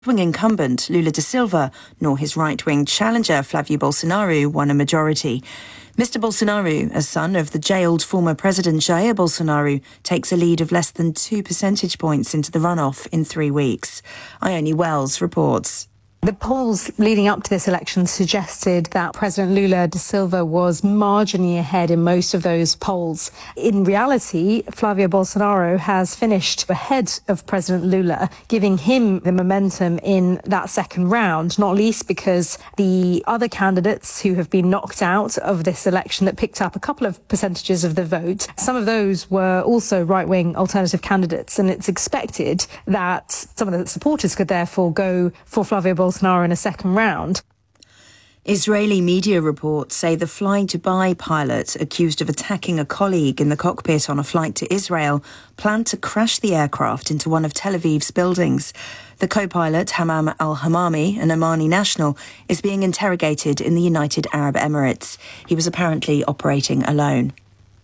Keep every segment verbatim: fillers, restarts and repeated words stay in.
Right-wing incumbent Lula da Silva nor his right-wing challenger Flavio Bolsonaro won a majority. Mister Bolsonaro, a son of the jailed former President Jair Bolsonaro, takes a lead of less than two percentage points into the runoff in three weeks. Ione Wells reports. The polls leading up to this election suggested that President Lula da Silva was marginally ahead in most of those polls. In reality, Flavio Bolsonaro has finished ahead of President Lula, giving him the momentum in that second round, not least because the other candidates who have been knocked out of this election that picked up a couple of percentages of the vote, some of those were also right-wing alternative candidates, and it's expected that some of the supporters could therefore go for Flavio Bolsonaro Bolsonaro in a second round. Israeli media reports say the Fly Dubai pilot, accused of attacking a colleague in the cockpit on a flight to Israel, planned to crash the aircraft into one of Tel Aviv's buildings. The co-pilot, Hammam al-Hamami, an Omani national, is being interrogated in the United Arab Emirates. He was apparently operating alone.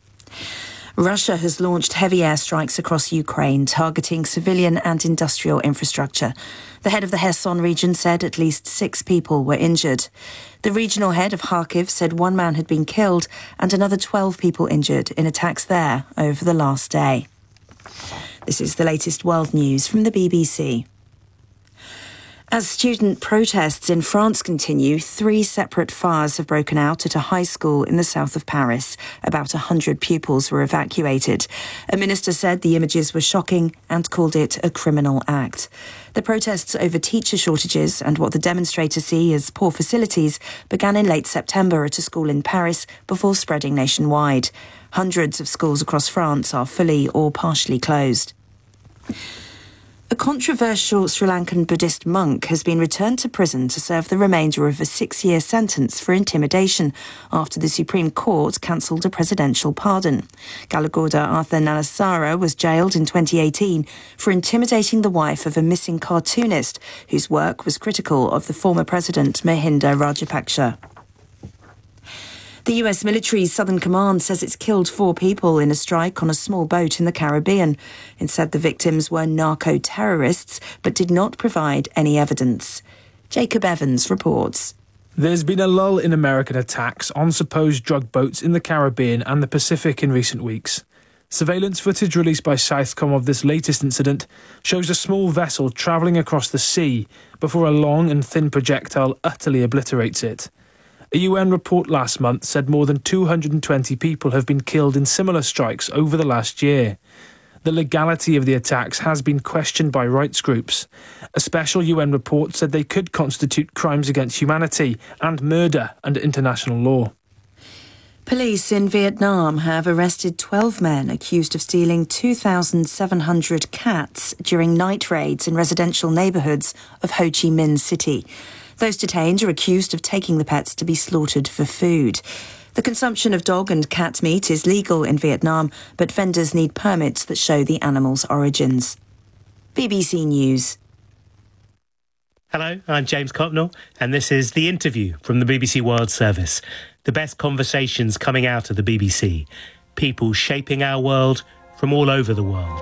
Russia has launched heavy airstrikes across Ukraine, targeting civilian and industrial infrastructure. The head of the Kherson region said at least six people were injured. The regional head of Kharkiv said one man had been killed and another twelve people injured in attacks there over the last day. This is the latest world news from the B B C. As student protests in France continue, three separate fires have broken out at a high school in the south of Paris. About one hundred pupils were evacuated. A minister said the images were shocking and called it a criminal act. The protests over teacher shortages and what the demonstrators see as poor facilities began in late September at a school in Paris before spreading nationwide. Hundreds of schools across France are fully or partially closed. A controversial Sri Lankan Buddhist monk has been returned to prison to serve the remainder of a six-year sentence for intimidation after the Supreme Court cancelled a presidential pardon. Galagoda Arthur Nalasara was jailed in twenty eighteen for intimidating the wife of a missing cartoonist whose work was critical of the former president Mahinda Rajapaksa. The U S military's Southern Command says it's killed four people in a strike on a small boat in the Caribbean. It said the victims were narco-terrorists, but did not provide any evidence. Jacob Evans reports. There's been a lull in American attacks on supposed drug boats in the Caribbean and the Pacific in recent weeks. Surveillance footage released by Southcom of this latest incident shows a small vessel travelling across the sea before a long and thin projectile utterly obliterates it. A U N report last month said more than two hundred twenty people have been killed in similar strikes over the last year. The legality of the attacks has been questioned by rights groups. A special U N report said they could constitute crimes against humanity and murder under international law. Police in Vietnam have arrested twelve men accused of stealing two thousand seven hundred cats during night raids in residential neighbourhoods of Ho Chi Minh City. Those detained are accused of taking the pets to be slaughtered for food. The consumption of dog and cat meat is legal in Vietnam, but vendors need permits that show the animal's origins. B B C News. Hello, I'm James Copnell, and this is The Interview from the B B C World Service. The best conversations coming out of the B B C. People shaping our world from all over the world.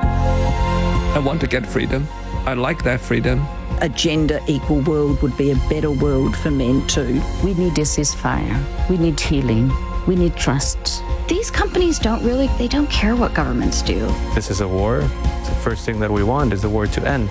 I want to get freedom. I like that freedom. A gender equal world would be a better world for men too. We need a ceasefire. We need healing. We need trust. These companies don't really, they don't care what governments do. This is a war. The first thing that we want is the war to end.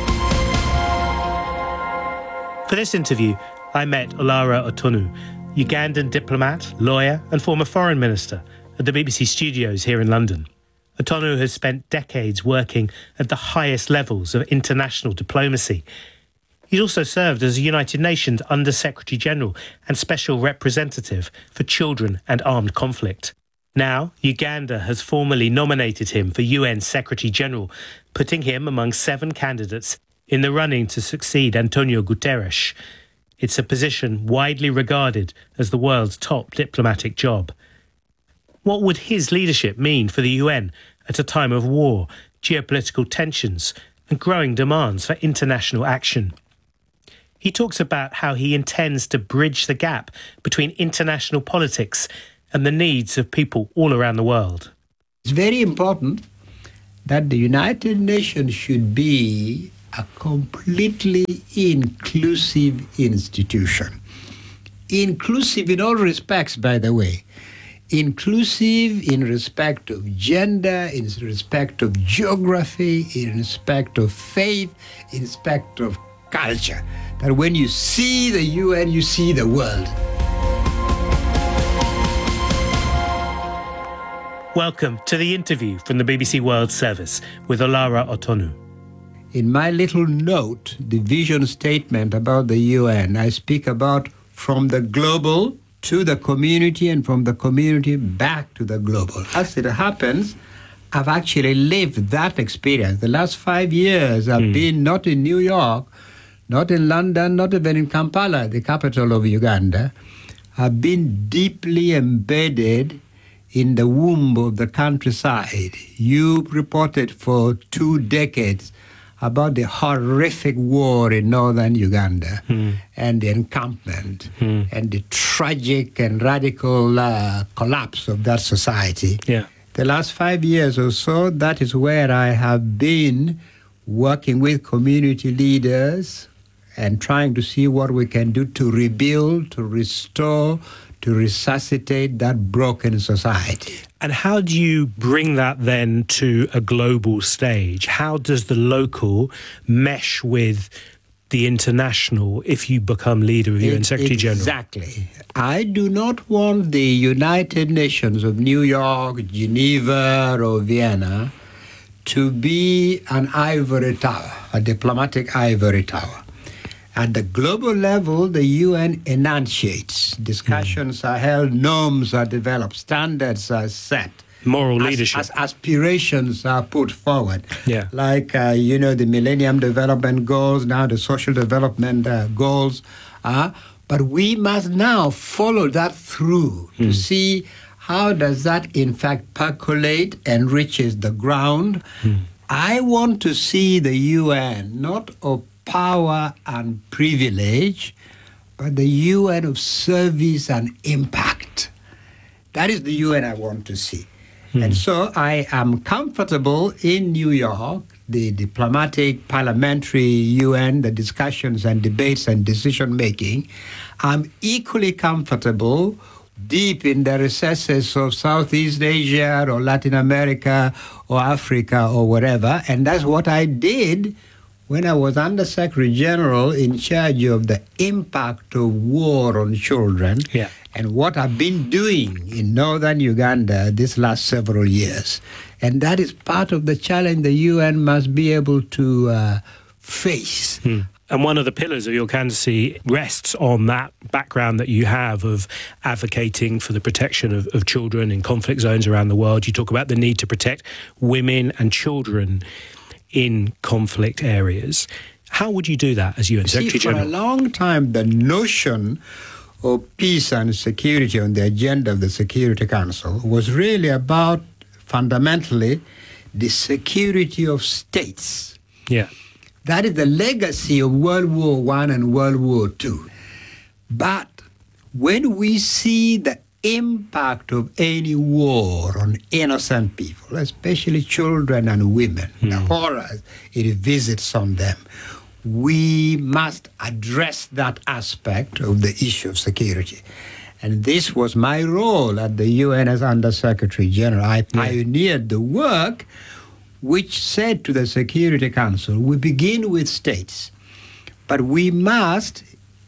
For this interview, I met Olara Otonu, Ugandan diplomat, lawyer and former foreign minister at the B B C studios here in London. Otonu has spent decades working at the highest levels of international diplomacy. He's also served as a United Nations Under-Secretary General and Special Representative for Children and Armed Conflict. Now, Uganda has formally nominated him for U N Secretary General, putting him among seven candidates in the running to succeed Antonio Guterres. It's a position widely regarded as the world's top diplomatic job. What would his leadership mean for the U N at a time of war, geopolitical tensions, and growing demands for international action? He talks about how he intends to bridge the gap between international politics and the needs of people all around the world. It's very important that the United Nations should be a completely inclusive institution. Inclusive in all respects, by the way. Inclusive in respect of gender, in respect of geography, in respect of faith, in respect of culture. That when you see the U N, you see the world. Welcome to the interview from the B B C World Service with Olara Otonu. In my little note, the vision statement about the U N, I speak about from the global to the community and from the community back to the global. As it happens, I've actually lived that experience. The last five years I've mm. been not in New York, not in London, not even in Kampala, the capital of Uganda. I've been deeply embedded in the womb of the countryside. You reported for two decades about the horrific war in northern Uganda mm. and the encampment mm. and the tragic and radical uh, collapse of that society. Yeah. The last five years or so, that is where I have been working with community leaders and trying to see what we can do to rebuild, to restore, to resuscitate that broken society. And how do you bring that then to a global stage? How does the local mesh with the international if you become leader of the U N Secretary General? Exactly. I do not want the United Nations of New York, Geneva, or Vienna to be an ivory tower, a diplomatic ivory tower. At the global level, the U N enunciates. Discussions mm. are held, norms are developed, standards are set. Moral as, leadership. As aspirations are put forward. Yeah. Like, uh, you know, the Millennium Development Goals, now the Social Development uh, Goals. Uh, but we must now follow that through mm. to see how does that, in fact, percolate and reaches the ground. Mm. I want to see the U N not of power and privilege, but the U N of service and impact. That is the U N I want to see. Hmm. And so I am comfortable in New York, the diplomatic, parliamentary U N, the discussions and debates and decision-making. I'm equally comfortable deep in the recesses of Southeast Asia or Latin America or Africa or wherever. And that's what I did when I was Under-Secretary General in charge of the impact of war on children, yeah. and what I've been doing in northern Uganda these last several years. And that is part of the challenge the U N must be able to uh, face. Hmm. And one of the pillars of your candidacy rests on that background that you have of advocating for the protection of, of children in conflict zones around the world. You talk about the need to protect women and children in conflict areas. How would you do that as U N Secretary General? For a long time, the notion of peace and security on the agenda of the Security Council was really about, fundamentally, the security of states. Yeah. That is the legacy of World War One and World War Two. But when we see the impact of any war on innocent people, especially children and women, mm. the horrors it visits on them, we must address that aspect of the issue of security. And this was my role at the U N as Under-Secretary General. I pioneered the work which said to the Security Council, we begin with states, but we must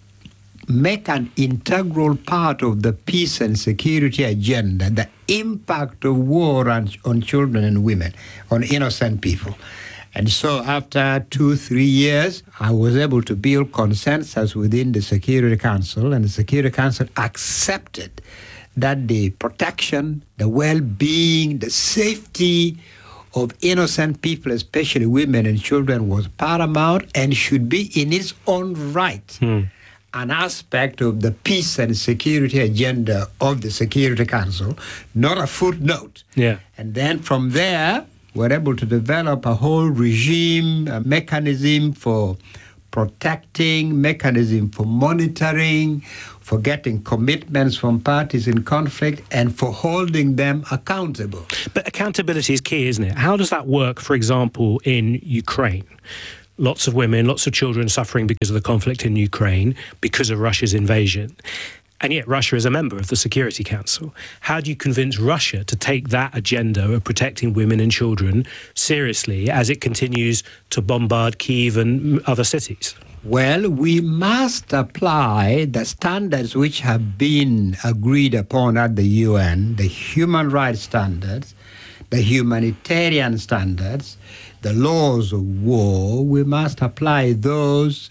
make an integral part of the peace and security agenda, the impact of war on, on children and women, on innocent people. And so after two, three years, I was able to build consensus within the Security Council, and the Security Council accepted that the protection, the well-being, the safety of innocent people, especially women and children, was paramount and should be in its own right hmm. an aspect of the peace and security agenda of the Security Council, not a footnote. Yeah. And then from there, we're able to develop a whole regime, a mechanism for protecting, mechanism for monitoring, for getting commitments from parties in conflict, and for holding them accountable. But accountability is key, isn't it? How does that work, for example, in Ukraine, lots of women, lots of children suffering because of the conflict in Ukraine, because of Russia's invasion. And yet Russia is a member of the Security Council. How do you convince Russia to take that agenda of protecting women and children seriously as it continues to bombard Kyiv and other cities? Well, we must apply the standards which have been agreed upon at the U N, the human rights standards, the humanitarian standards, the laws of war. We must apply those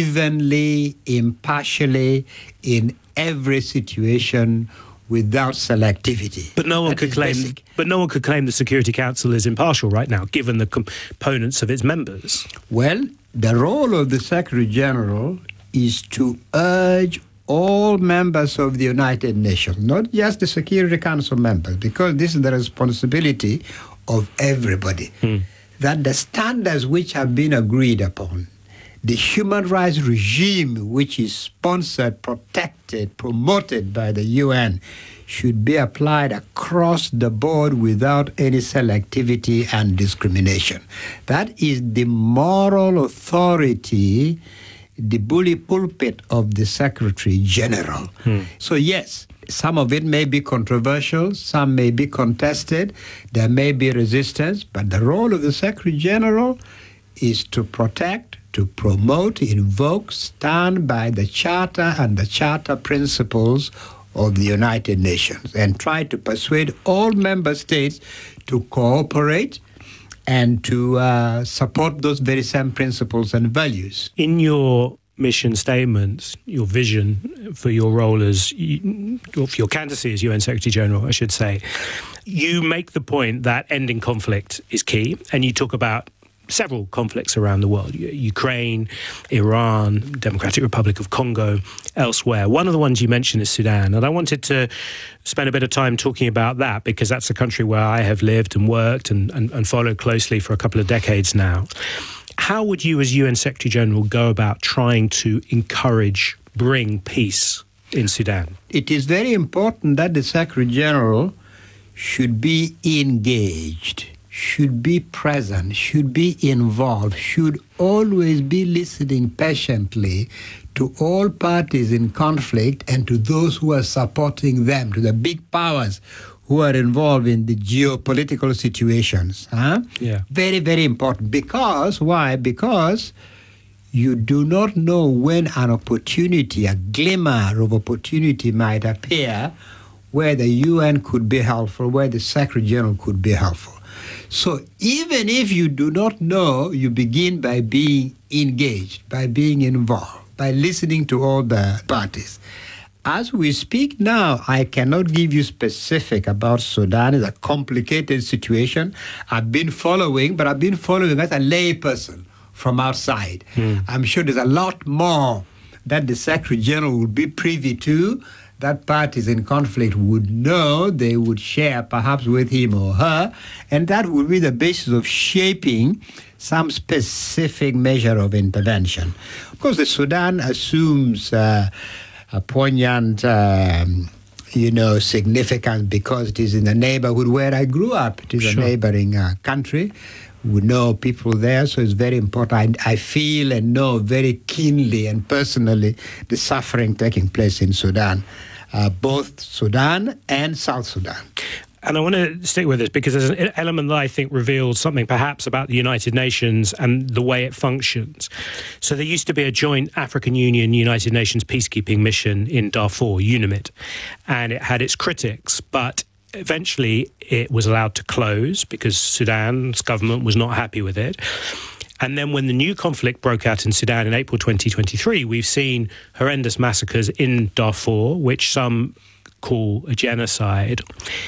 evenly, impartially, in every situation without selectivity. But no one That could is claim basic. but no one could claim the Security Council is impartial right now, given the components of its members. Well, the role of the Secretary General is to urge all members of the United Nations, not just the Security Council members, because this is the responsibility of everybody, hmm. that the standards which have been agreed upon, the human rights regime which is sponsored, protected, promoted by the U N should be applied across the board without any selectivity and discrimination. That is the moral authority, the bully pulpit of the Secretary General. Hmm. So yes, some of it may be controversial, some may be contested, there may be resistance, but the role of the Secretary General is to protect, to promote, invoke, stand by the Charter and the Charter principles of the United Nations and try to persuade all member states to cooperate and to uh, support those very same principles and values. In your mission statements, your vision for your role as, or for your candidacy as U N Secretary General, I should say, you make the point that ending conflict is key, and you talk about several conflicts around the world: Ukraine, Iran, Democratic Republic of Congo, elsewhere. One of the ones you mentioned is Sudan, and I wanted to spend a bit of time talking about that because that's a country where I have lived and worked and, and, and followed closely for a couple of decades now. How would you as U N Secretary General go about trying to encourage, bring peace in Sudan? It is very important that the Secretary General should be engaged, should be present, should be involved, should always be listening patiently to all parties in conflict and to those who are supporting them, to the big powers who are involved in the geopolitical situations. Huh? Yeah. Very, very important. Because, why? Because you do not know when an opportunity, a glimmer of opportunity might appear where the U N could be helpful, where the Secretary General could be helpful. So even if you do not know, you begin by being engaged, by being involved, by listening to all the parties. As we speak now, I cannot give you specific about Sudan. It's a complicated situation. I've been following, but I've been following as a layperson from outside. Hmm. I'm sure there's a lot more that the Secretary General would be privy to, that parties in conflict would know, they would share perhaps with him or her, and that would be the basis of shaping some specific measure of intervention. Of course, the Sudan assumes uh, a poignant, um, you know, significance because it is in the neighborhood where I grew up. It is sure. a neighboring uh, country. We know people there, so it's very important. I, I feel and know very keenly and personally the suffering taking place in Sudan, uh, both Sudan and South Sudan. And I want to stick with this because there's an element that I think reveals something perhaps about the United Nations and the way it functions. So there used to be a joint African Union United Nations peacekeeping mission in Darfur, UNAMID, and it had its critics, but eventually it was allowed to close because Sudan's government was not happy with it. And then when the new conflict broke out in Sudan in April twenty twenty-three, we've seen horrendous massacres in Darfur, which some call a genocide.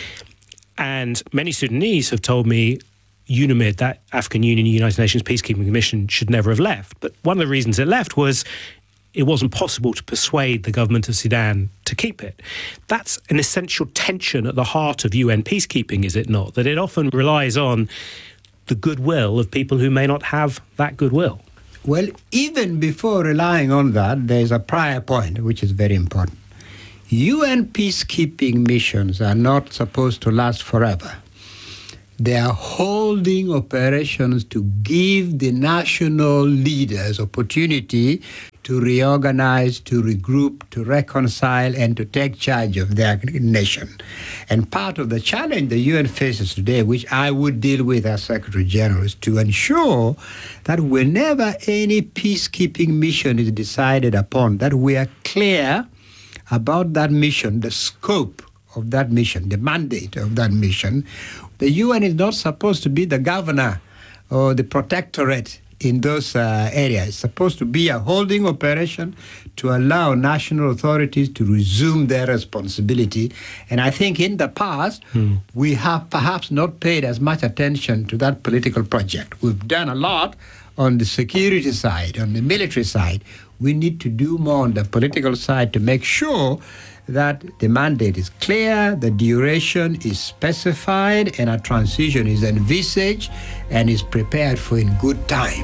And many Sudanese have told me UNAMID, that African Union United Nations peacekeeping mission, should never have left. But one of the reasons it left was it wasn't possible to persuade the government of Sudan to keep it. That's an essential tension at the heart of U N peacekeeping, is it not? That it often relies on the goodwill of people who may not have that goodwill. Well, even before relying on that, there's a prior point, which is very important. U N peacekeeping missions are not supposed to last forever. They are holding operations to give the national leaders opportunity to reorganize, to regroup, to reconcile, and to take charge of their nation. And part of the challenge the U N faces today, which I would deal with as Secretary General, is to ensure that whenever any peacekeeping mission is decided upon, that we are clear about that mission, the scope of that mission, the mandate of that mission. The U N is not supposed to be the governor or the protectorate in those uh, areas. It's supposed to be a holding operation to allow national authorities to resume their responsibility. And I think in the past, hmm. we have perhaps not paid as much attention to that political project. We've done a lot on the security side, on the military side. We need to do more on the political side to make sure that the mandate is clear, the duration is specified, and a transition is envisaged and is prepared for in good time.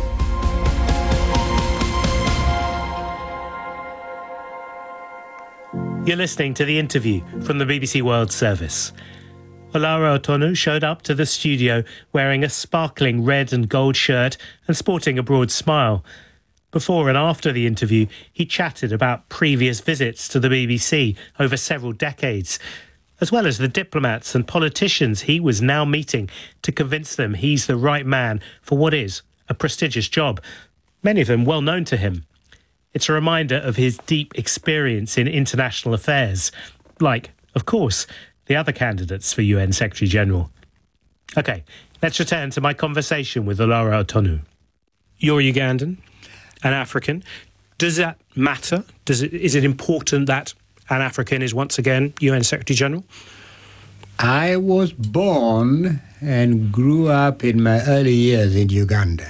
You're listening to the interview from the B B C World Service. Olara Otonu showed up to the studio wearing a sparkling red and gold shirt and sporting a broad smile. Before and after the interview, he chatted about previous visits to the B B C over several decades, as well as the diplomats and politicians he was now meeting to convince them he's the right man for what is a prestigious job, many of them well known to him. It's a reminder of his deep experience in international affairs, like, of course, the other candidates for U N Secretary-General. OK, let's return to my conversation with Olara Otonu. You're Ugandan, an African. Does that matter? Does it, is it important that an African is once again U N Secretary-General? I was born and grew up in my early years in Uganda.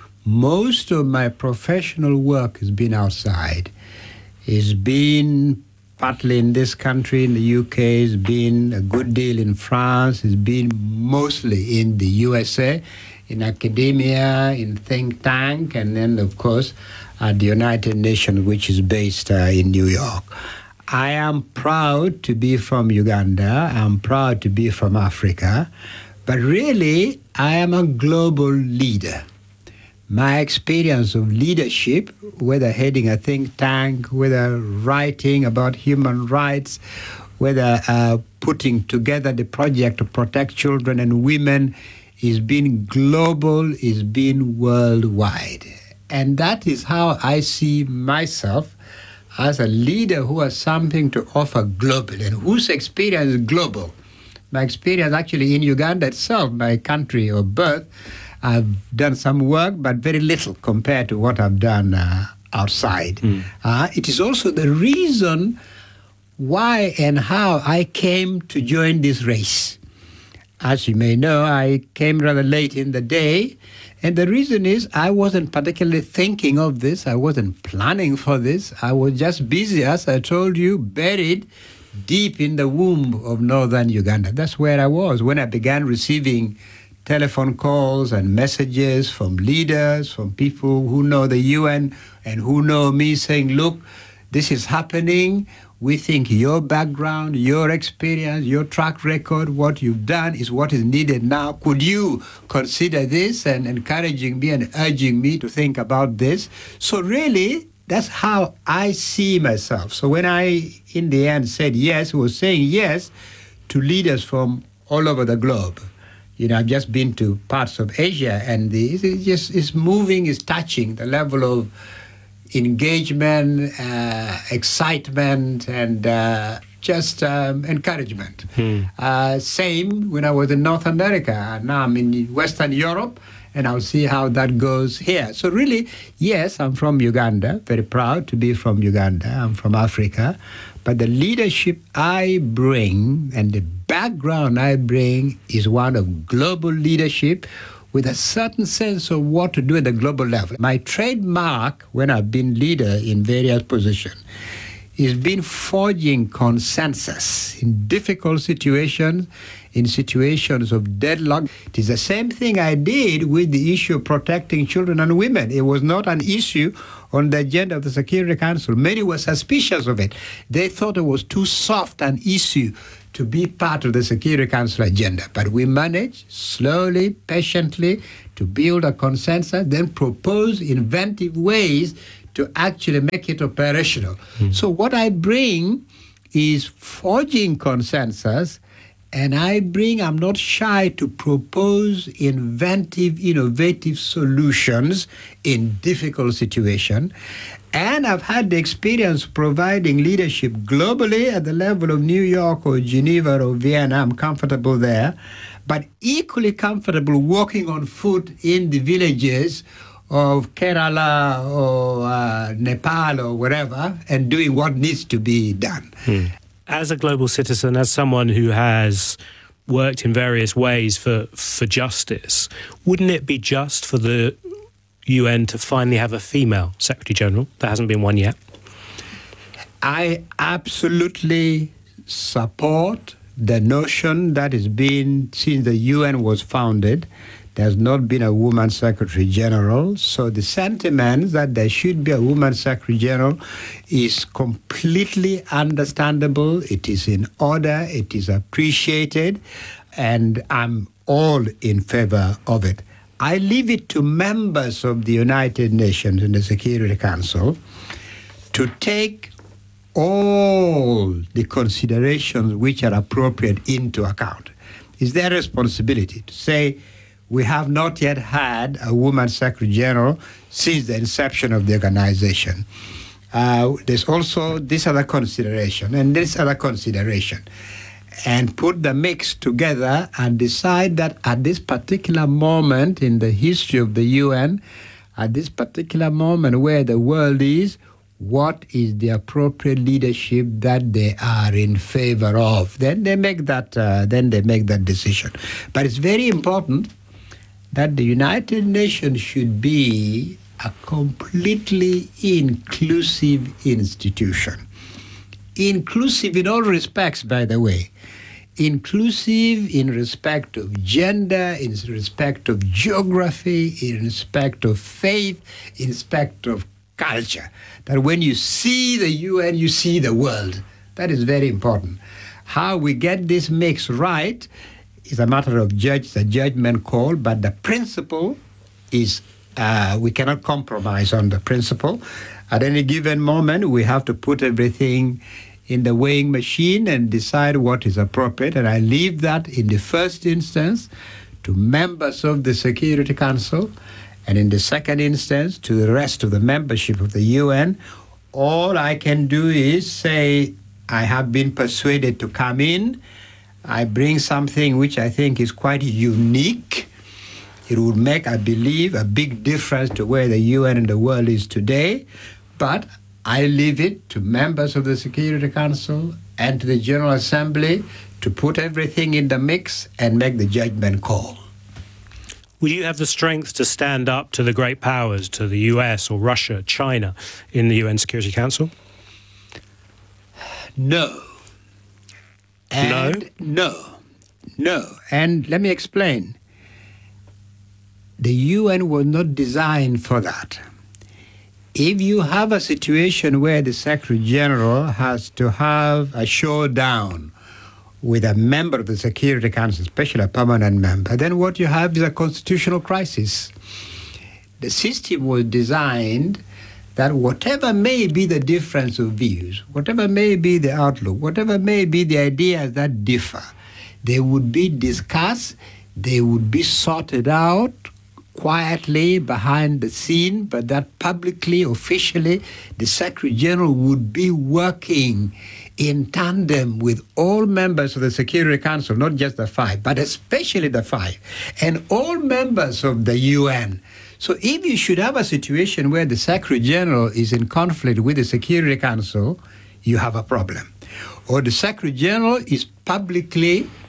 Most of my professional work has been outside. It's been partly in this country, in the U K, it's been a good deal in France, it's been mostly in the U S A, in academia, in think tank, and then, of course, at the United Nations, which is based uh, in New York. I am proud to be from Uganda. I'm proud to be from Africa. But really, I am a global leader. My experience of leadership, whether heading a think tank, whether writing about human rights, whether uh, putting together the project to protect children and women, is being global, is being worldwide. And that is how I see myself as a leader who has something to offer globally and whose experience is global. My experience actually in Uganda itself, my country of birth, I've done some work, but very little compared to what I've done uh, outside. Mm. Uh, it is also the reason why and how I came to join this race. As you may know, I came rather late in the day, and the reason is I wasn't particularly thinking of this. I wasn't planning for this. I was just busy, as I told you, buried deep in the womb of northern Uganda. That's where I was when I began receiving telephone calls and messages from leaders, from people who know the U N and who know me, saying, look, this is happening. We think your background, your experience, your track record, what you've done is what is needed now. Could you consider this? And encouraging me and urging me to think about this. So really, that's how I see myself. So when I, in the end, said yes, I was saying yes to leaders from all over the globe. You know, I've just been to parts of Asia, and the, it's just it's moving, it's touching the level of engagement, uh, excitement, and uh, just um, encouragement. Hmm. Uh, same when I was in North America. Now I'm in Western Europe, and I'll see how that goes here. So really, yes, I'm from Uganda, very proud to be from Uganda. I'm from Africa. But the leadership I bring and the background I bring is one of global leadership with a certain sense of what to do at the global level. My trademark when I've been leader in various positions It's been forging consensus in difficult situations, in situations of deadlock. It is the same thing I did with the issue of protecting children and women. It was not an issue on the agenda of the Security Council. Many were suspicious of it. They thought it was too soft an issue to be part of the Security Council agenda. But we managed, slowly, patiently, to build a consensus, then propose inventive ways to actually make it operational. Mm. So what I bring is forging consensus, and I bring, I'm not shy to propose inventive, innovative solutions in difficult situations. And I've had the experience providing leadership globally at the level of New York or Geneva or Vienna. I'm comfortable there, but equally comfortable walking on foot in the villages of Kerala or uh, Nepal or wherever and doing what needs to be done. Hmm. As a global citizen, as someone who has worked in various ways for, for justice, wouldn't it be just for the U N to finally have a female Secretary General? There hasn't been one yet. I absolutely support the notion that has been, since the U N was founded, there's not been a woman Secretary General. So the sentiment that there should be a woman Secretary General is completely understandable. It is in order. It is appreciated. And I'm all in favor of it. I leave it to members of the United Nations and the Security Council to take all the considerations which are appropriate into account. It's their responsibility to say, we have not yet had a woman Secretary General since the inception of the organization. Uh, there's also this other consideration and this other consideration, and put the mix together and decide that at this particular moment in the history of the U N, at this particular moment where the world is, what is the appropriate leadership that they are in favor of? Then they make that. Uh, then they make that decision. But it's very important that the United Nations should be a completely inclusive institution. Inclusive in all respects, by the way. Inclusive in respect of gender, in respect of geography, in respect of faith, in respect of culture. That when you see the U N, you see the world. That is very important. How we get this mix right is a matter of judge, the judgment call, but the principle is uh, we cannot compromise on the principle. At any given moment, we have to put everything in the weighing machine and decide what is appropriate. And I leave that in the first instance to members of the Security Council, and in the second instance to the rest of the membership of the U N. All I can do is say, I have been persuaded to come in. I bring something which I think is quite unique. It would make, I believe, a big difference to where the U N and the world is today. But I leave it to members of the Security Council and to the General Assembly to put everything in the mix and make the judgment call. Will you have the strength to stand up to the great powers, to the U S or Russia, China, in the U N Security Council? No. And no? No. No. And let me explain. The U N was not designed for that. If you have a situation where the Secretary General has to have a showdown with a member of the Security Council, especially a permanent member, then what you have is a constitutional crisis. The system was designed that whatever may be the difference of views, whatever may be the outlook, whatever may be the ideas that differ, they would be discussed, they would be sorted out quietly behind the scene, but that publicly, officially, the Secretary General would be working in tandem with all members of the Security Council, not just the five, but especially the five, and all members of the U N. So if you should have a situation where the Secretary General is in conflict with the Security Council, you have a problem. Or the Secretary General is publicly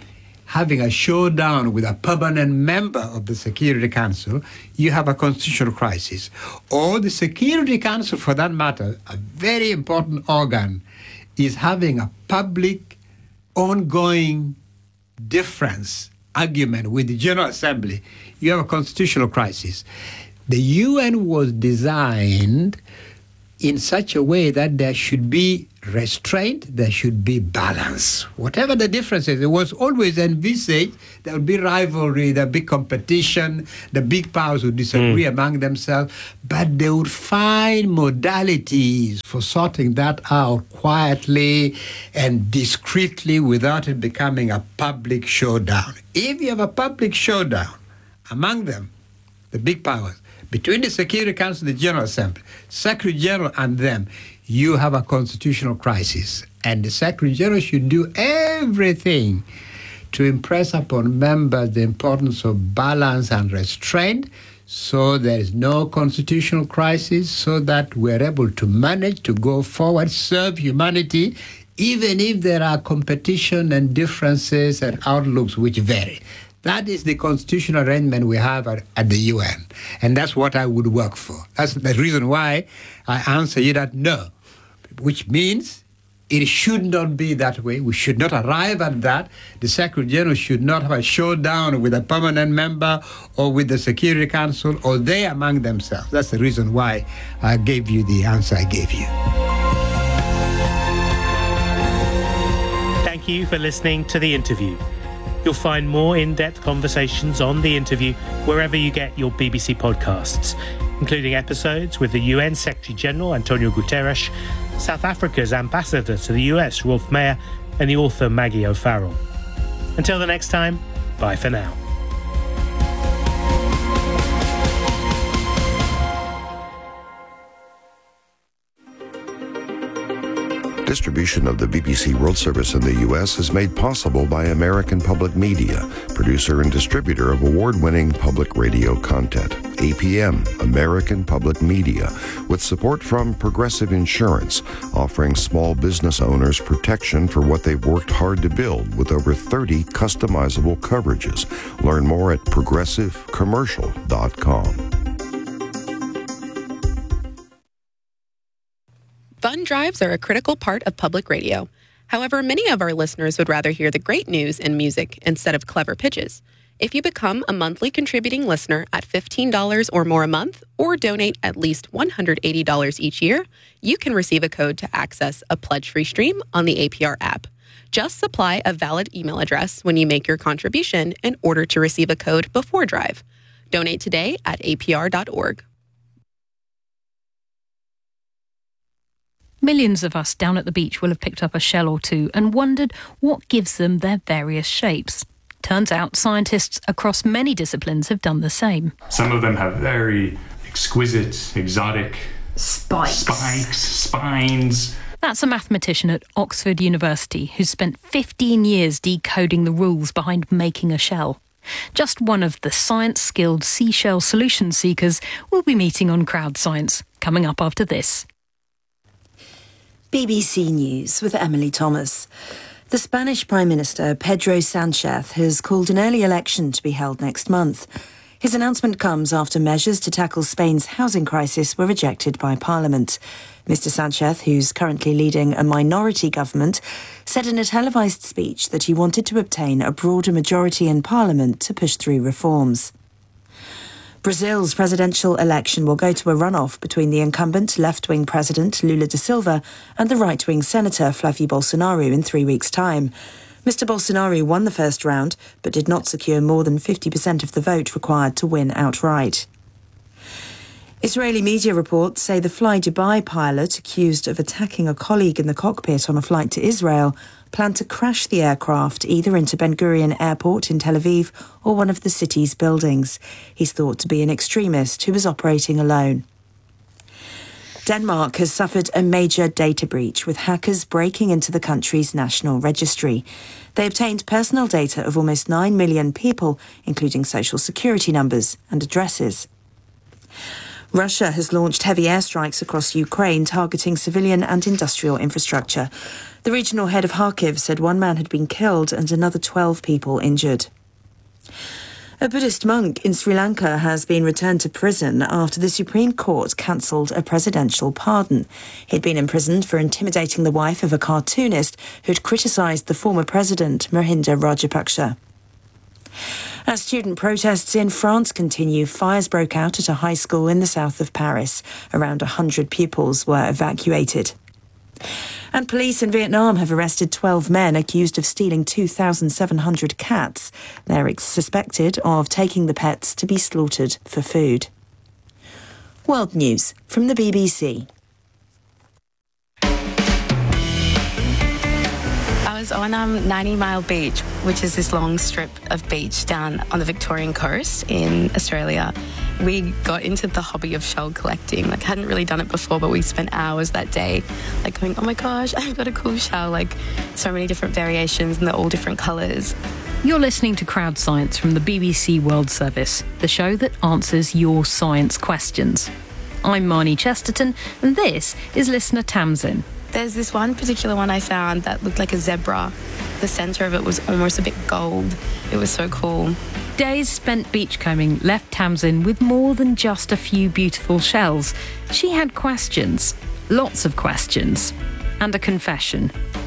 having a showdown with a permanent member of the Security Council, you have a constitutional crisis. Or the Security Council, for that matter, a very important organ, is having a public, ongoing difference, argument with the General Assembly. You have a constitutional crisis. The U N was designed in such a way that there should be restraint, there should be balance. Whatever the differences, it was always envisaged there would be rivalry, there would be competition, the big powers would disagree mm. among themselves, but they would find modalities for sorting that out quietly and discreetly without it becoming a public showdown. If you have a public showdown among them, the big powers, between the Security Council and the General Assembly, Secretary General and them, you have a constitutional crisis. And the Secretary General should do everything to impress upon members the importance of balance and restraint so there is no constitutional crisis, so that we're able to manage to go forward, serve humanity, even if there are competition and differences and outlooks which vary. That is the constitutional arrangement we have at, at the U N. And that's what I would work for. That's the reason why I answer you that no, which means it should not be that way. We should not arrive at that. The Secretary General should not have a showdown with a permanent member or with the Security Council or they among themselves. That's the reason why I gave you the answer I gave you. Thank you for listening to The Interview. You'll find more in-depth conversations on The Interview wherever you get your B B C podcasts, including episodes with the U N Secretary-General Antonio Guterres, South Africa's ambassador to the U S, Rolf Mayer, and the author Maggie O'Farrell. Until the next time, bye for now. Distribution of the B B C World Service in the U S is made possible by American Public Media, producer and distributor of award-winning public radio content. A P M, American Public Media, with support from Progressive Insurance, offering small business owners protection for what they've worked hard to build with over thirty customizable coverages. Learn more at progressive commercial dot com. Fund drives are a critical part of public radio. However, many of our listeners would rather hear the great news and music instead of clever pitches. If you become a monthly contributing listener at fifteen dollars or more a month, or donate at least one hundred eighty dollars each year, you can receive a code to access a pledge-free stream on the A P R app. Just supply a valid email address when you make your contribution in order to receive a code before drive. Donate today at A P R dot org. Millions of us down at the beach will have picked up a shell or two and wondered what gives them their various shapes. Turns out scientists across many disciplines have done the same. Some of them have very exquisite, exotic spikes, spikes spines. That's a mathematician at Oxford University who's spent fifteen years decoding the rules behind making a shell. Just one of the science-skilled seashell solution seekers we'll be meeting on Crowd Science, coming up after this. B B C News with Emily Thomas. The Spanish Prime Minister Pedro Sánchez has called an early election to be held next month. His announcement comes after measures to tackle Spain's housing crisis were rejected by Parliament. Mister Sánchez, who's currently leading a minority government, said in a televised speech that he wanted to obtain a broader majority in Parliament to push through reforms. Brazil's presidential election will go to a runoff between the incumbent left-wing president Lula da Silva and the right-wing senator Flávio Bolsonaro in three weeks' time. Mister Bolsonaro won the first round, but did not secure more than fifty percent of the vote required to win outright. Israeli media reports say the Fly Dubai pilot accused of attacking a colleague in the cockpit on a flight to Israel planned to crash the aircraft either into Ben Gurion Airport in Tel Aviv or one of the city's buildings. He's thought to be an extremist who was operating alone. Denmark has suffered a major data breach, with hackers breaking into the country's national registry. They obtained personal data of almost nine million people, including social security numbers and addresses. Russia has launched heavy airstrikes across Ukraine, targeting civilian and industrial infrastructure. The regional head of Kharkiv said one man had been killed and another twelve people injured. A Buddhist monk in Sri Lanka has been returned to prison after the Supreme Court cancelled a presidential pardon. He'd been imprisoned for intimidating the wife of a cartoonist who'd criticised the former president, Mahinda Rajapaksa. As student protests in France continue, fires broke out at a high school in the south of Paris. Around one hundred pupils were evacuated. And police in Vietnam have arrested twelve men accused of stealing two thousand seven hundred cats. They're suspected of taking the pets to be slaughtered for food. World News from the B B C. I was on um, ninety Mile Beach, which is this long strip of beach down on the Victorian coast in Australia. We got into the hobby of shell collecting. Like, hadn't really done it before, but we spent hours that day, like, going, oh my gosh, I've got a cool shell. Like, so many different variations and they're all different colours. You're listening to Crowd Science from the B B C World Service, the show that answers your science questions. I'm Marnie Chesterton, and this is listener Tamsin. There's this one particular one I found that looked like a zebra. The centre of it was almost a bit gold. It was so cool. Days spent beachcombing left Tamsin with more than just a few beautiful shells. She had questions, lots of questions, and a confession.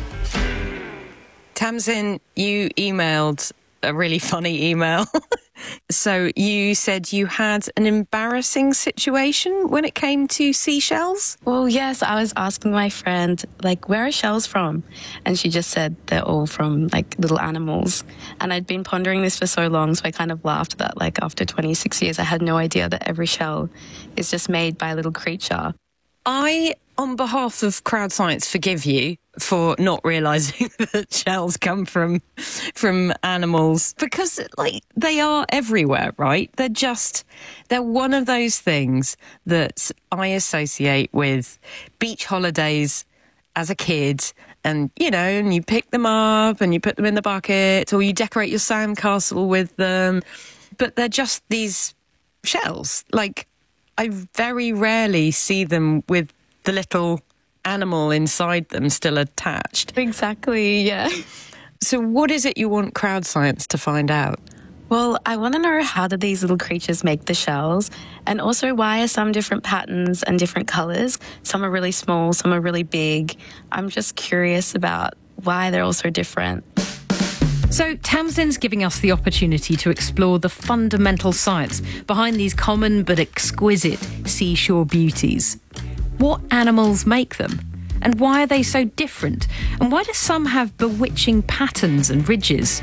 Tamsin, you emailed a really funny email. So you said you had an embarrassing situation when it came to seashells? Well, yes, I was asking my friend, like, where are shells from? And she just said they're all from, like, little animals. And I'd been pondering this for so long, so I kind of laughed that, like, after twenty-six years, I had no idea that every shell is just made by a little creature. I, on behalf of Crowd Science, forgive you for not realising that shells come from from animals, because, like, they are everywhere, right? They're just, they're one of those things that I associate with beach holidays as a kid, and, you know, and you pick them up and you put them in the bucket, or you decorate your sandcastle with them, but they're just these shells. Like, I very rarely see them with the little animal inside them still attached. Exactly, yeah. So what is it you want Crowd Science to find out? Well, I want to know, how do these little creatures make the shells? And also, why are some different patterns and different colours? Some are really small, some are really big. I'm just curious about why they're all so different. So Tamsin's giving us the opportunity to explore the fundamental science behind these common but exquisite seashore beauties. What animals make them? And why are they so different? And why do some have bewitching patterns and ridges?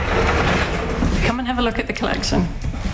Come and have a look at the collection.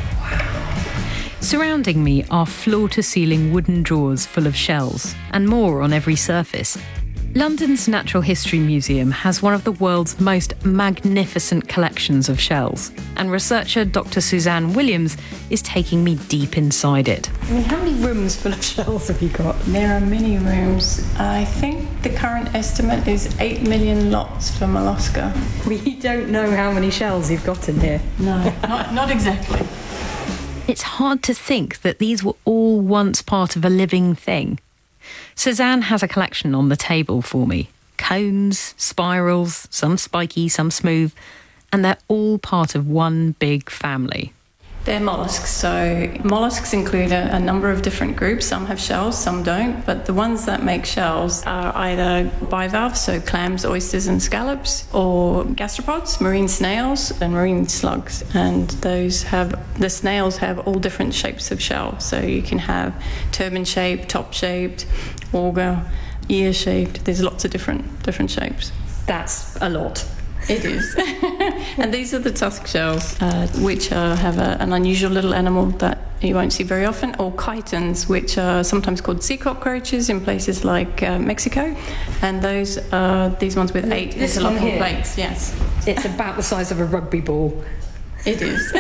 Surrounding me are floor-to-ceiling wooden drawers full of shells, and more on every surface. London's Natural History Museum has one of the world's most magnificent collections of shells, and researcher Doctor Suzanne Williams is taking me deep inside it. I mean, how many rooms full of shells have you got? There are many rooms. I think the current estimate is eight million lots for mollusca. We don't know how many shells you've got in here. No, not, not exactly. It's hard to think that these were all once part of a living thing. Suzanne has a collection on the table for me. Cones, spirals, some spiky, some smooth, and they're all part of one big family. They're mollusks, so mollusks include a, a number of different groups. Some have shells, some don't, but the ones that make shells are either bivalves, so clams, oysters and scallops, or gastropods, marine snails and marine slugs. And those have, the snails have all different shapes of shell, so you can have turban-shaped, top-shaped, auger, ear-shaped. There's lots of different different shapes. That's a lot. It is. And these are the tusk shells, uh, which uh, have a, an unusual little animal that you won't see very often, or chitons, which are sometimes called sea cockroaches in places like uh, Mexico. And those are these ones with eight this interlocking plates. Yes. It's about the size of a rugby ball. It is.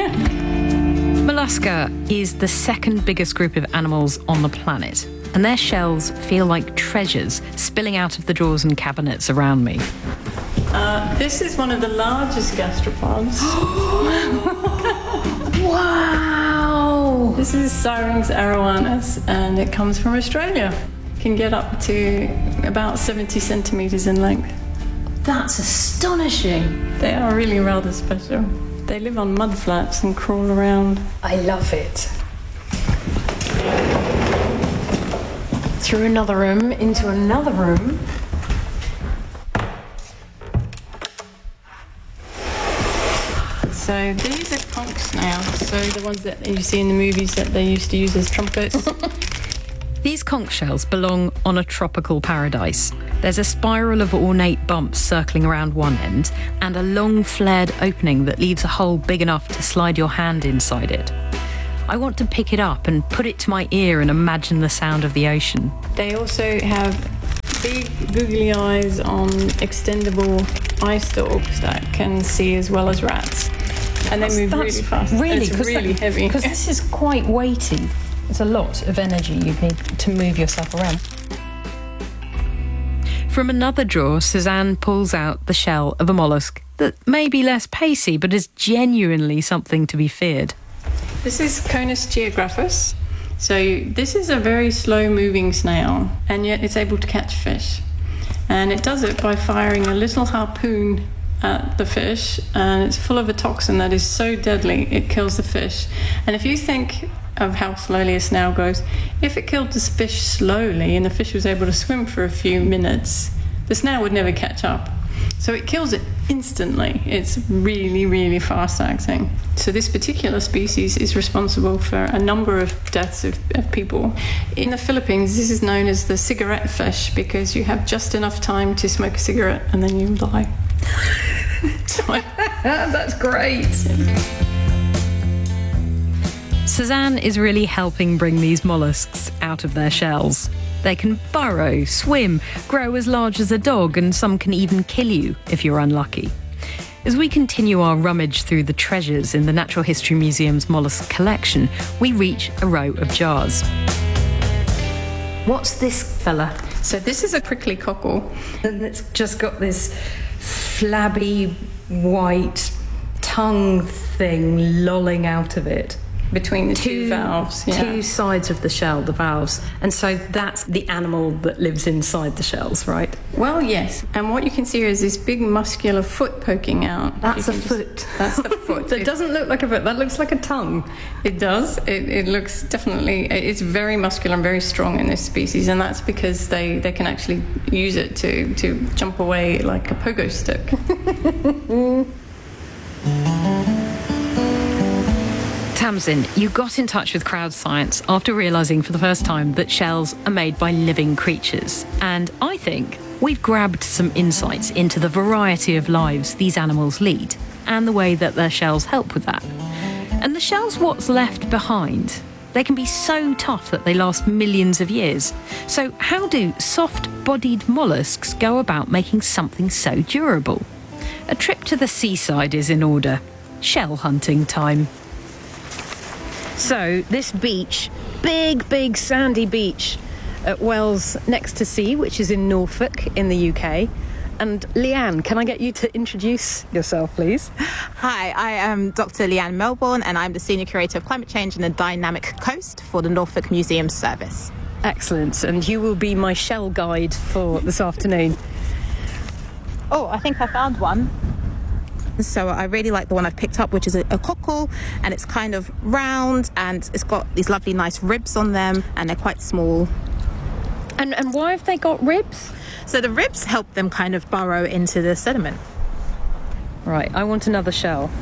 Mollusca is the second biggest group of animals on the planet, and their shells feel like treasures spilling out of the drawers and cabinets around me. Uh, this is one of the largest gastropods. Wow! This is Syrinx arowanus, and it comes from Australia. It can get up to about seventy centimetres in length. That's astonishing. They are really rather special. They live on mudflats and crawl around. I love it. Through another room, into another room. So these are conch snails, so the ones that you see in the movies that they used to use as trumpets. These conch shells belong on a tropical paradise. There's a spiral of ornate bumps circling around one end and a long flared opening that leaves a hole big enough to slide your hand inside it. I want to pick it up and put it to my ear and imagine the sound of the ocean. They also have big googly eyes on extendable eye stalks that can see as well as rats. And they move That's really fast. Really, it's really that, heavy. Because this is quite weighty. It's a lot of energy you'd need to move yourself around. From another drawer, Suzanne pulls out the shell of a mollusk that may be less pacey, but is genuinely something to be feared. This is Conus geographus. So this is a very slow-moving snail, and yet it's able to catch fish. And it does it by firing a little harpoon at the fish, and it's full of a toxin that is so deadly it kills the fish. And if you think of how slowly a snail goes, if it killed this fish slowly and the fish was able to swim for a few minutes, the snail would never catch up. So it kills it instantly. It's really, really fast acting. So this particular species is responsible for a number of deaths of, of people. In the Philippines, this is known as the cigarette fish because you have just enough time to smoke a cigarette and then you die. That's great. Suzanne is really helping bring these mollusks out of their shells. They can burrow, swim, grow as large as a dog, and some can even kill you if you're unlucky. As we continue our rummage through the treasures in the Natural History Museum's mollusk collection, we reach a row of jars. What's this fella? So this is a prickly cockle. And it's just got this flabby white tongue thing lolling out of it. Between the two, two valves. Yeah. Two sides of the shell, the valves. And so that's the animal that lives inside the shells, right? Well, yes. And what you can see is this big muscular foot poking out. That's a foot. Just, that's the foot. That doesn't look like a foot. That looks like a tongue. It does. It, it looks definitely... It's very muscular and very strong in this species, and that's because they, they can actually use it to, to jump away like a pogo stick. Tamsin, you got in touch with Crowd Science after realising for the first time that shells are made by living creatures. And I think we've grabbed some insights into the variety of lives these animals lead and the way that their shells help with that. And the shell's what's left behind. They can be so tough that they last millions of years. So how do soft-bodied mollusks go about making something so durable? A trip to the seaside is in order. Shell hunting time. So, this beach, big, big sandy beach at Wells Next to Sea, which is in Norfolk in the U K. And Leanne, can I get you to introduce yourself, please? Hi, I am Doctor Leanne Melbourne, and I'm the Senior Curator of Climate Change and the Dynamic Coast for the Norfolk Museum Service. Excellent, and you will be my shell guide for this afternoon. Oh, I think I found one. So I really like the one I've picked up, which is a, a cockle, and it's kind of round and it's got these lovely nice ribs on them, and they're quite small. And and why have they got ribs? So the ribs help them kind of burrow into the sediment. Right, I want another shell.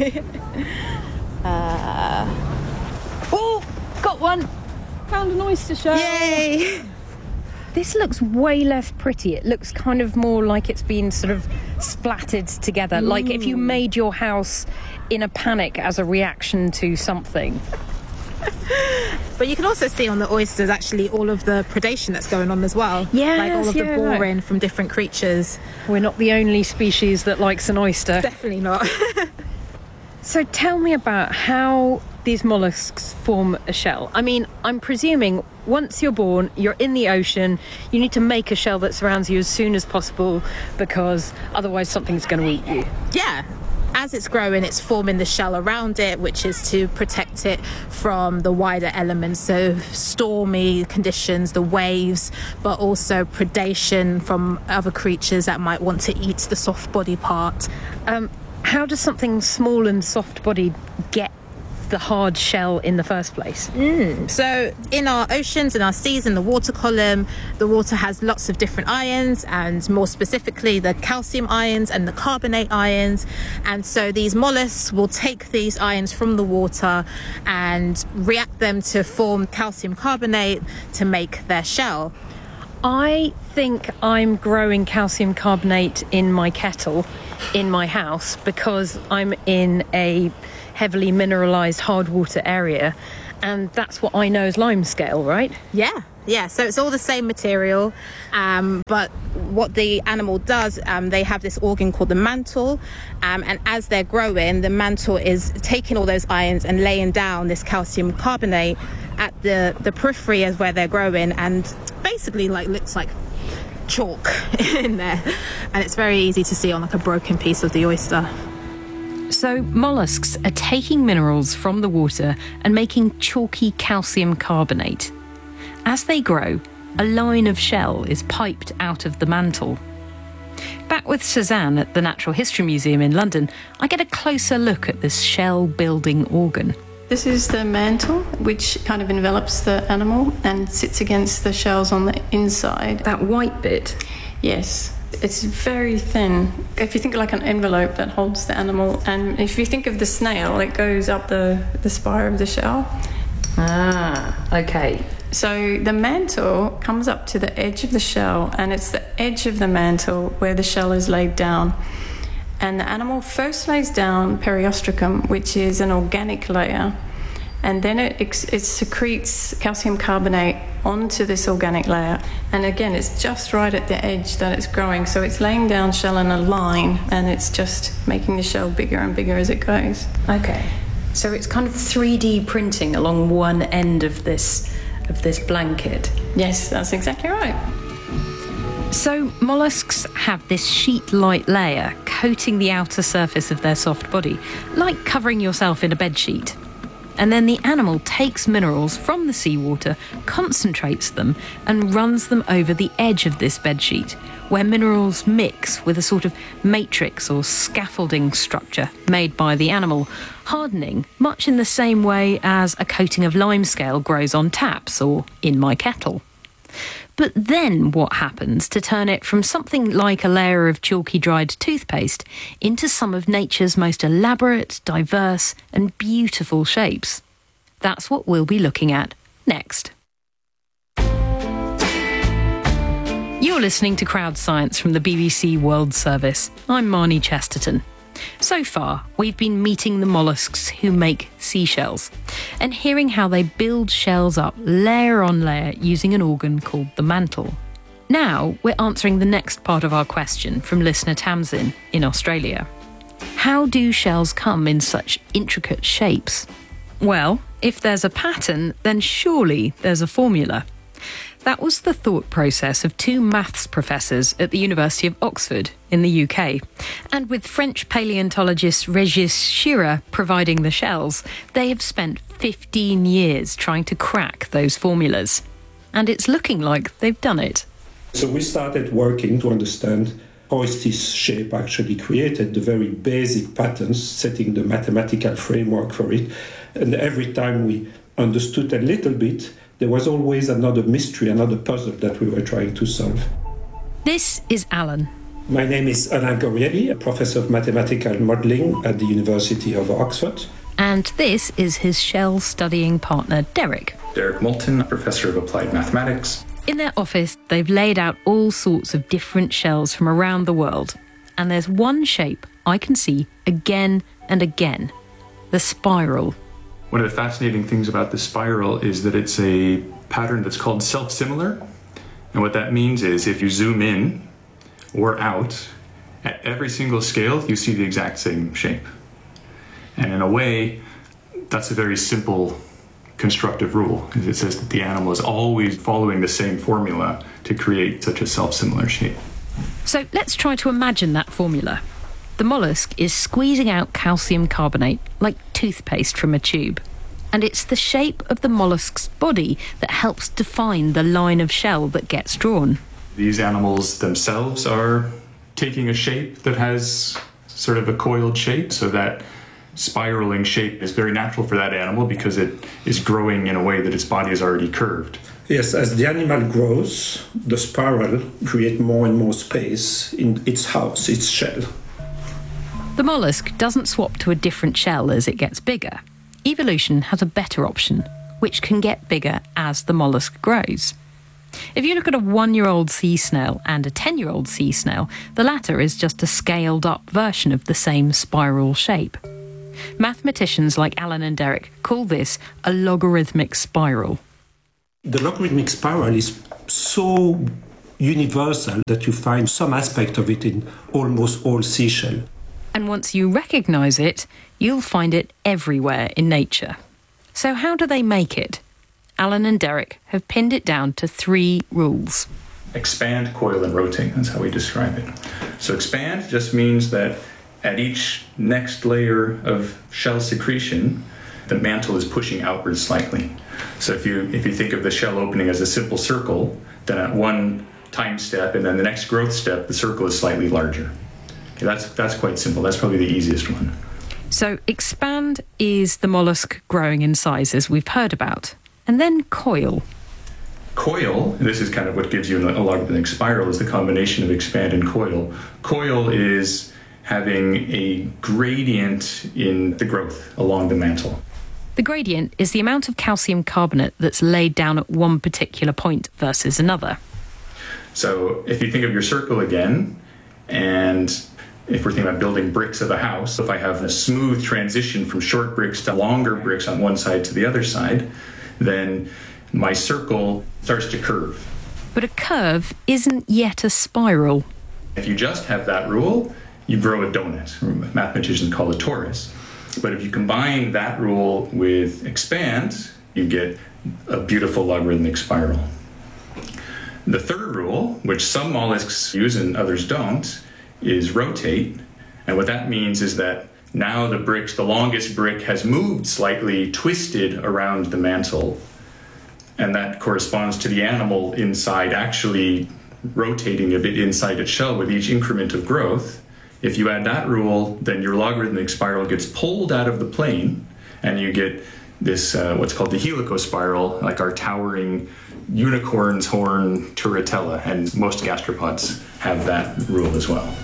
uh... Oh, got one! Found an oyster shell. Yay! This looks way less pretty. It looks kind of more like it's been sort of splattered together. Mm. Like if you made your house in a panic as a reaction to something. But you can also see on the oysters actually all of the predation that's going on as well. Yeah, like all of yeah, the boring right. from different creatures. We're not the only species that likes an oyster. Definitely not. So tell me about how these mollusks form a shell. I mean, I'm presuming once you're born, you're in the ocean, you need to make a shell that surrounds you as soon as possible because otherwise something's going to eat you. Yeah. as it's growing, it's forming the shell around it, which is to protect it from the wider elements, so stormy conditions, the waves, but also predation from other creatures that might want to eat the soft body part. Um, how does something small and soft-bodied get the hard shell in the first place? Mm. So in our oceans, in our seas, in the water column, the water has lots of different ions, and more specifically the calcium ions and the carbonate ions. And so these mollusks will take these ions from the water and react them to form calcium carbonate to make their shell. I think I'm growing calcium carbonate in my kettle in my house because I'm in a heavily mineralised hard water area, and that's what I know as limescale, right? Yeah, yeah. So it's all the same material, um, but what the animal does, um, they have this organ called the mantle, um, and as they're growing, the mantle is taking all those ions and laying down this calcium carbonate at the, the periphery of where they're growing, and basically like looks like chalk in there, and it's very easy to see on like a broken piece of the oyster. So mollusks are taking minerals from the water and making chalky calcium carbonate. As they grow, a line of shell is piped out of the mantle. Back with Suzanne at the Natural History Museum in London, I get a closer look at this shell-building organ. This is the mantle, which kind of envelops the animal and sits against the shells on the inside. That white bit? Yes. It's very thin. If you think like an envelope that holds the animal, and if you think of the snail, it goes up the, the spire of the shell. Ah, okay. So the mantle comes up to the edge of the shell, and it's the edge of the mantle where the shell is laid down. And the animal first lays down periostracum, which is an organic layer, and then it, it secretes calcium carbonate onto this organic layer. And again, it's just right at the edge that it's growing, so it's laying down shell in a line, and it's just making the shell bigger and bigger as it goes. Okay, so it's kind of three D printing along one end of this of this blanket. Yes, that's exactly right. So mollusks have this sheet-like layer coating the outer surface of their soft body, like covering yourself in a bedsheet. And then the animal takes minerals from the seawater, concentrates them, and runs them over the edge of this bedsheet, where minerals mix with a sort of matrix or scaffolding structure made by the animal, hardening much in the same way as a coating of limescale grows on taps or in my kettle. But then what happens to turn it from something like a layer of chalky dried toothpaste into some of nature's most elaborate, diverse and beautiful shapes? That's what we'll be looking at next. You're listening to Crowd Science from the B B C World Service. I'm Marnie Chesterton. So far, we've been meeting the mollusks who make seashells and hearing how they build shells up layer on layer using an organ called the mantle. Now, we're answering the next part of our question from listener Tamsin in Australia. How do shells come in such intricate shapes? Well, if there's a pattern, then surely there's a formula. That was the thought process of two maths professors at the University of Oxford in the U K. And with French paleontologist Régis Schirra providing the shells, they have spent fifteen years trying to crack those formulas. And it's looking like they've done it. So we started working to understand how is this shape actually created, the very basic patterns, setting the mathematical framework for it. And every time we understood a little bit, there was always another mystery, another puzzle that we were trying to solve. This is Alan. My name is Alain Gorielli, a professor of mathematical modelling at the University of Oxford. And this is his shell studying partner, Derek. Derek Moulton, professor of applied mathematics. In their office, they've laid out all sorts of different shells from around the world. And there's one shape I can see again and again. The spiral. One of the fascinating things about the spiral is that it's a pattern that's called self-similar. And what that means is if you zoom in or out, at every single scale, you see the exact same shape. And in a way, that's a very simple constructive rule, because it says that the animal is always following the same formula to create such a self-similar shape. So let's try to imagine that formula. The mollusk is squeezing out calcium carbonate like toothpaste from a tube. And it's the shape of the mollusk's body that helps define the line of shell that gets drawn. These animals themselves are taking a shape that has sort of a coiled shape, so that spiraling shape is very natural for that animal because it is growing in a way that its body is already curved. Yes, as the animal grows, the spiral creates more and more space in its house, its shell. The mollusk doesn't swap to a different shell as it gets bigger. Evolution has a better option, which can get bigger as the mollusk grows. If you look at a one-year-old sea snail and a ten-year-old sea snail, the latter is just a scaled-up version of the same spiral shape. Mathematicians like Alan and Derek call this a logarithmic spiral. The logarithmic spiral is so universal that you find some aspect of it in almost all seashells. And once you recognise it, you'll find it everywhere in nature. So how do they make it? Alan and Derek have pinned it down to three rules. Expand, coil, and rotate. That's how we describe it. So expand just means that at each next layer of shell secretion, the mantle is pushing outwards slightly. So if you if you think of the shell opening as a simple circle, then at one time step and then the next growth step, the circle is slightly larger. Okay, that's that's quite simple. That's probably the easiest one. So expand is the mollusk growing in size, as we've heard about. And then coil. Coil, this is kind of what gives you a logarithmic spiral, is the combination of expand and coil. Coil is having a gradient in the growth along the mantle. The gradient is the amount of calcium carbonate that's laid down at one particular point versus another. So if you think of your circle again, and if we're thinking about building bricks of a house, if I have a smooth transition from short bricks to longer bricks on one side to the other side, then my circle starts to curve. But a curve isn't yet a spiral. If you just have that rule, you grow a donut. Mathematicians call it a torus. But if you combine that rule with expand, you get a beautiful logarithmic spiral. The third rule, which some mollusks use and others don't, is rotate. And what that means is that now the bricks, the longest brick has moved slightly, twisted around the mantle. And that corresponds to the animal inside actually rotating a bit inside its shell with each increment of growth. If you add that rule, then your logarithmic spiral gets pulled out of the plane, and you get this, uh, what's called the helicospiral, like our towering unicorn's horn turritella, and most gastropods have that rule as well.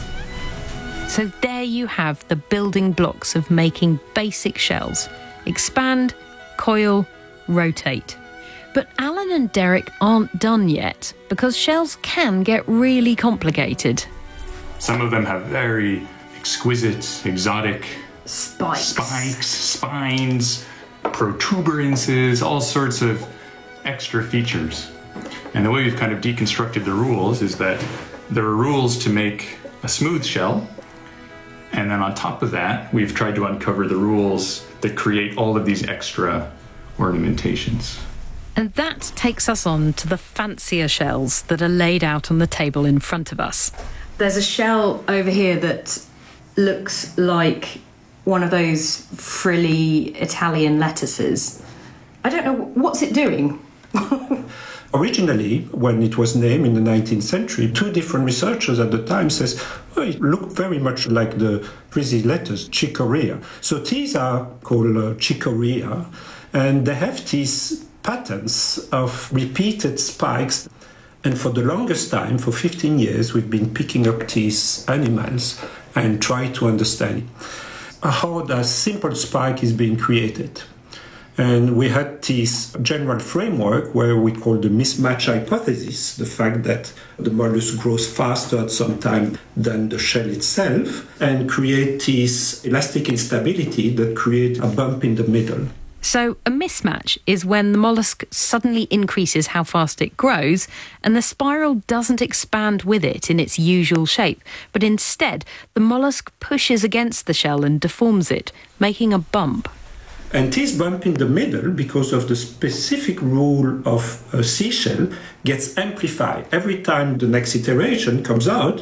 So there you have the building blocks of making basic shells. Expand, coil, rotate. But Alan and Derek aren't done yet, because shells can get really complicated. Some of them have very exquisite, exotic spikes, spikes, spines, protuberances, all sorts of extra features. And the way we've kind of deconstructed the rules is that there are rules to make a smooth shell, and then on top of that, we've tried to uncover the rules that create all of these extra ornamentations. And that takes us on to the fancier shells that are laid out on the table in front of us. There's a shell over here that looks like one of those frilly Italian lettuces. I don't know, what's it doing? Originally, when it was named in the nineteenth century, two different researchers at the time says, oh, it looked very much like the frizzy lettuce, Chicorea. So these are called uh, Chicorea, and they have these patterns of repeated spikes. And for the longest time, for fifteen years, we've been picking up these animals and trying to understand how the simple spike is being created. And we had this general framework where we call the mismatch hypothesis, the fact that the mollusk grows faster at some time than the shell itself, and create this elastic instability that creates a bump in the middle. So a mismatch is when the mollusk suddenly increases how fast it grows and the spiral doesn't expand with it in its usual shape, but instead the mollusk pushes against the shell and deforms it, making a bump. And this bump in the middle, because of the specific rule of a seashell, gets amplified. Every time the next iteration comes out,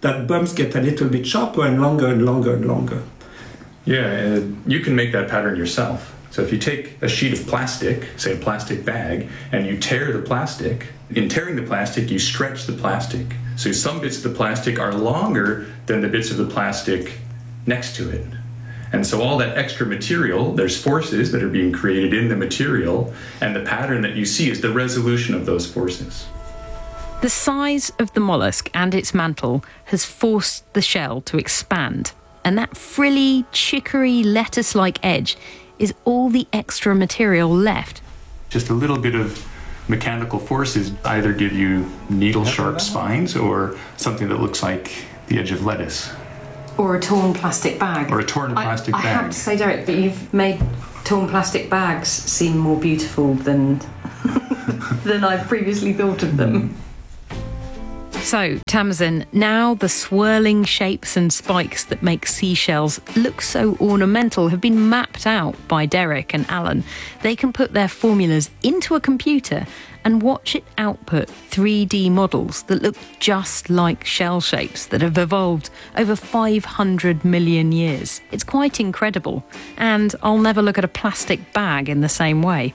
that bumps get a little bit sharper and longer and longer and longer. Yeah, uh, you can make that pattern yourself. So if you take a sheet of plastic, say a plastic bag, and you tear the plastic, in tearing the plastic, you stretch the plastic. So some bits of the plastic are longer than the bits of the plastic next to it. And so all that extra material, there's forces that are being created in the material, and the pattern that you see is the resolution of those forces. The size of the mollusk and its mantle has forced the shell to expand, and that frilly, chicory, lettuce-like edge is all the extra material left. Just a little bit of mechanical forces either give you needle-sharp spines or something that looks like the edge of lettuce. Or a torn plastic bag. Or a torn plastic I, I bag. have to say, Derek, but you've made torn plastic bags seem more beautiful than than I previously thought of them. So, Tamsin, now the swirling shapes and spikes that make seashells look so ornamental have been mapped out by Derek and Alan. They can put their formulas into a computer and watch it output three D models that look just like shell shapes that have evolved over five hundred million years. It's quite incredible, and I'll never look at a plastic bag in the same way.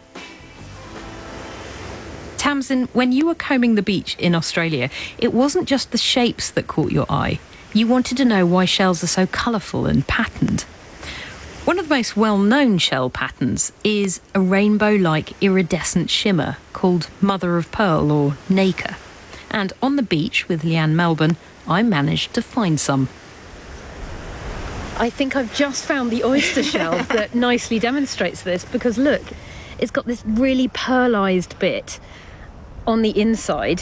Tamsin, when you were combing the beach in Australia, it wasn't just the shapes that caught your eye. You wanted to know why shells are so colourful and patterned. One of the most well-known shell patterns is a rainbow-like iridescent shimmer called mother of pearl or nacre. And on the beach with Leanne Melbourne, I managed to find some. I think I've just found the oyster shell that nicely demonstrates this, because look, it's got this really pearlised bit on the inside,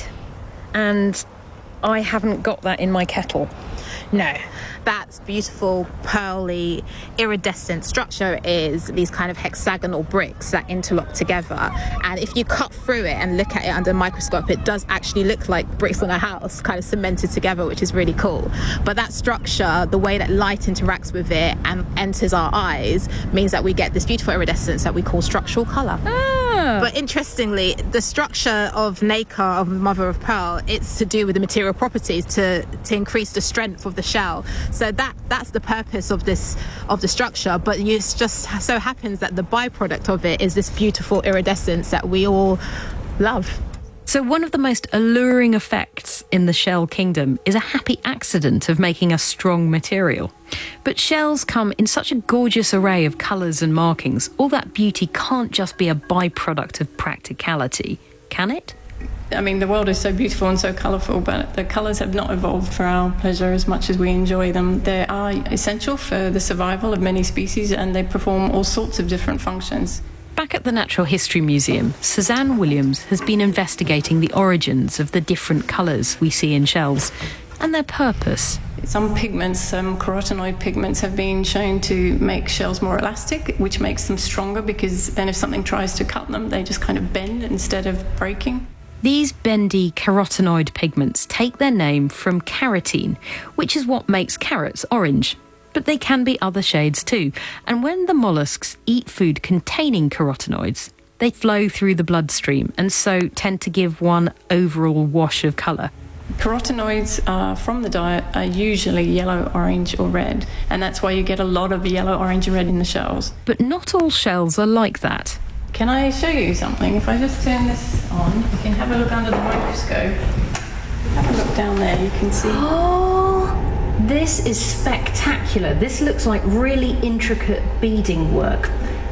and I haven't got that in my kettle. No, that's beautiful, pearly, iridescent structure is these kind of hexagonal bricks that interlock together. And if you cut through it and look at it under a microscope, it does actually look like bricks on a house, kind of cemented together, which is really cool. But that structure, the way that light interacts with it and enters our eyes, means that we get this beautiful iridescence that we call structural colour. Ah. But interestingly, the structure of nacre, of mother of pearl, it's to do with the material properties to, to increase the strength of the shell. So that that's the purpose of this of the structure, but it just so happens that the byproduct of it is this beautiful iridescence that we all love. So one of the most alluring effects in the shell kingdom is a happy accident of making a strong material. But shells come in such a gorgeous array of colours and markings. All that beauty can't just be a byproduct of practicality, can it? I mean, the world is so beautiful and so colourful, but the colours have not evolved for our pleasure as much as we enjoy them. They are essential for the survival of many species, and they perform all sorts of different functions. Back at the Natural History Museum, Suzanne Williams has been investigating the origins of the different colours we see in shells and their purpose. Some pigments, some carotenoid pigments, have been shown to make shells more elastic, which makes them stronger, because then if something tries to cut them, they just kind of bend instead of breaking. These bendy carotenoid pigments take their name from carotene, which is what makes carrots orange. But they can be other shades too, and when the mollusks eat food containing carotenoids, they flow through the bloodstream and so tend to give one overall wash of colour. Carotenoids uh, from the diet are usually yellow, orange or red, and that's why you get a lot of yellow, orange and red in the shells. But not all shells are like that. Can I show you something? If I just turn this on, you can have a look under the microscope. Have a look down there, you can see. Oh, this is spectacular. This looks like really intricate beading work.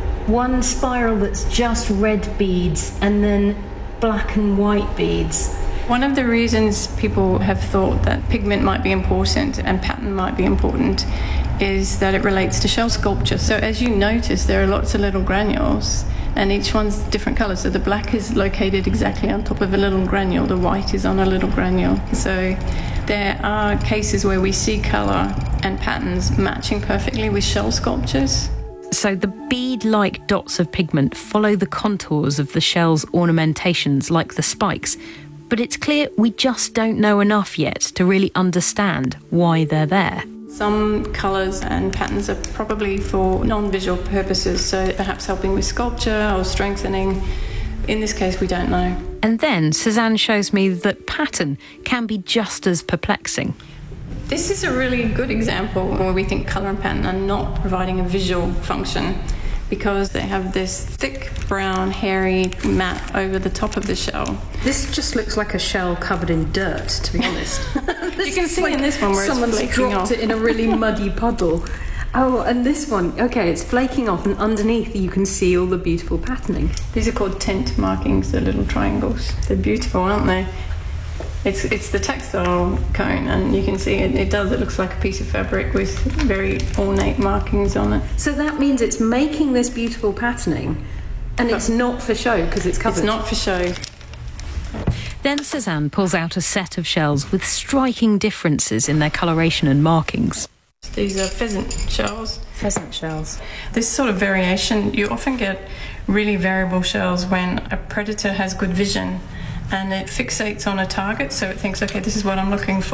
One spiral that's just red beads and then black and white beads. One of the reasons people have thought that pigment might be important and pattern might be important is that it relates to shell sculpture. So as you notice, there are lots of little granules, and each one's different colours. So the black is located exactly on top of a little granule, the white is on a little granule. So there are cases where we see colour and patterns matching perfectly with shell sculptures. So the bead-like dots of pigment follow the contours of the shell's ornamentations like the spikes. But it's clear we just don't know enough yet to really understand why they're there. Some colours and patterns are probably for non-visual purposes, so perhaps helping with sculpture or strengthening. In this case, we don't know. And then Suzanne shows me that pattern can be just as perplexing. This is a really good example where we think colour and pattern are not providing a visual function, because they have this thick brown hairy mat over the top of the shell. This just looks like a shell covered in dirt, to be honest. You can see like in this one where someone's it's flaking dropped off. it in a really muddy puddle. Oh, and this one, okay, it's flaking off, and underneath you can see all the beautiful patterning. These are called tent markings, the little triangles. They're beautiful, aren't they? It's it's the textile cone, and you can see it, it does, it looks like a piece of fabric with very ornate markings on it. So that means it's making this beautiful patterning, and it's not for show because it's covered. It's not for show. Then Suzanne pulls out a set of shells with striking differences in their coloration and markings. These are pheasant shells. Pheasant shells. This sort of variation, you often get really variable shells when a predator has good vision and it fixates on a target, so it thinks, okay, this is what I'm looking for.